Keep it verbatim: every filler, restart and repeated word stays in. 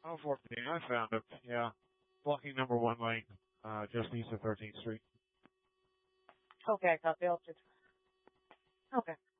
Oh, fourteen. I found it. Yeah. Blocking number one lane, uh, just east of thirteenth Street. Okay, copy. I'll just... Okay.